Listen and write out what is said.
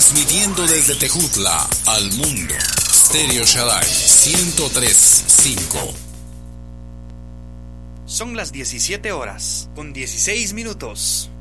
Transmitiendo desde Tejutla al mundo. Stereo Shaddai 103.5. Son las 17 horas, con 16 minutos.